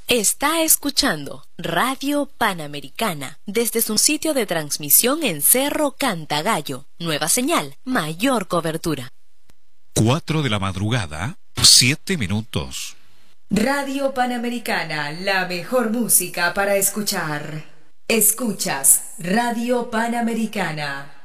Está escuchando Radio Panamericana desde su sitio de transmisión en Cerro Cantagallo. Nueva señal, mayor cobertura. 4 de la madrugada, 7 minutos. Radio Panamericana, la mejor música para escuchar. Escuchas Radio Panamericana.